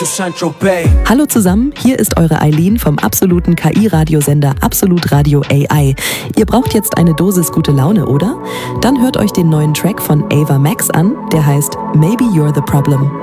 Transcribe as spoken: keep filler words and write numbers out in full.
Hallo zusammen, hier ist eure Eileen vom absoluten K I-Radiosender Absolut Radio A I. Ihr braucht jetzt eine Dosis gute Laune, oder? Dann hört euch den neuen Track von Ava Max an, der heißt Maybe You're the Problem.